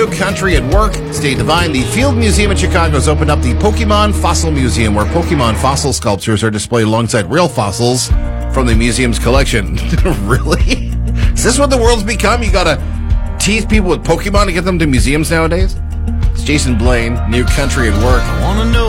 Country at Work, Stay Divine. The Field Museum in Chicago has opened up the Pokemon Fossil Museum, where Pokemon fossil sculptures are displayed alongside real fossils from the museum's collection. Really? Is this what the world's become? You gotta tease people with Pokemon to get them to museums nowadays? It's Jason Blaine, New Country at Work. I wanna know